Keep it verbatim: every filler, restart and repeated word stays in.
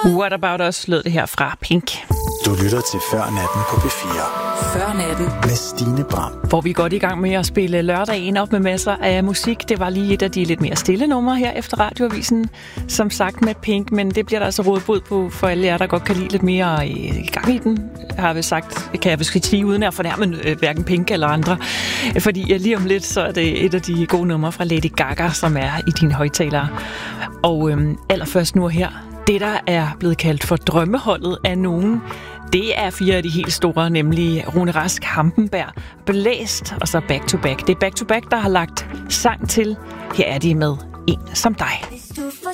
What About Us lød det her fra Pink. Du lytter til Før Natten på P fire. Før Natten med Stine Bram. Hvor vi godt i gang med at spille lørdagen op med masser af musik. Det var lige et af de lidt mere stille numre her efter radioavisen, som sagt med Pink, men det bliver der altså rådet bod på for alle jer, der godt kan lide lidt mere i gang i den, har vi sagt, kan jeg vist sige, uden at fornærme øh, hverken Pink eller andre. Fordi ja, lige om lidt, så er det et af de gode numre fra Lady Gaga, som er i dine højttalere. Og øhm, allerførst nu her, det der er blevet kaldt for drømmeholdet af nogen, det er fire af de helt store, nemlig Rune Rask, Hampenberg, Blæst og så Back to Back. Det er Back to Back, der har lagt sang til. Her er de med En som dig. Hvis du får